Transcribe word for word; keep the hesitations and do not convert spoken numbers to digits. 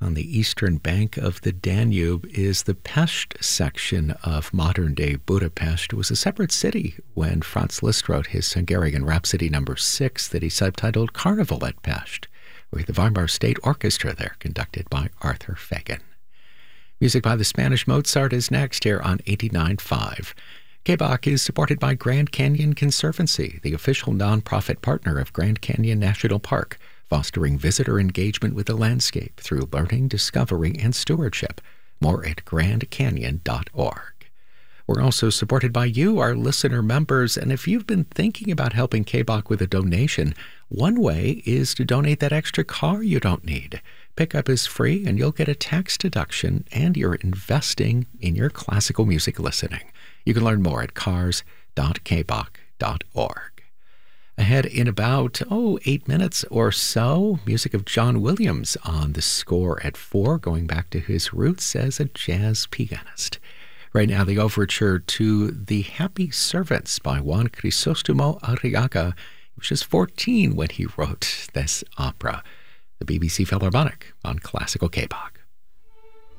On the eastern bank of the Danube is the Pest section of modern-day Budapest. It was a separate city when Franz Liszt wrote his Hungarian Rhapsody number six that he subtitled Carnival at Pest, with the Weimar State Orchestra there, conducted by Arthur Fagan. Music by the Spanish Mozart is next here on eighty-nine point five. K B O C is supported by Grand Canyon Conservancy, the official nonprofit partner of Grand Canyon National Park, fostering visitor engagement with the landscape through learning, discovery, and stewardship. More at grand canyon dot org. We're also supported by you, our listener members, and if you've been thinking about helping K B O C with a donation, one way is to donate that extra car you don't need. Pickup is free, and you'll get a tax deduction, and you're investing in your classical music listening. You can learn more at cars dot k b o c dot org. Ahead in about, oh, eight minutes or so, music of John Williams on the score at four, going back to his roots as a jazz pianist. Right now, the overture to The Happy Servants by Juan Crisostomo Arriaga. He was just fourteen when he wrote this opera. The B B C Philharmonic on Classical K B O C.